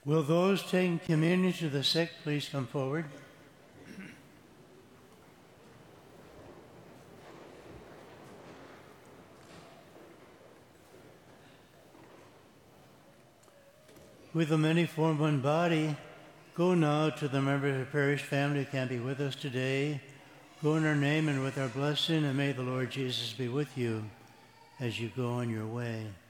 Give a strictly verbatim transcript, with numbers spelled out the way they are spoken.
Will those taking communion to the sick please come forward? With the many form one body, go now to the member of the parish family who can be with us today. Go in our name and with our blessing, and may the Lord Jesus be with you as you go on your way.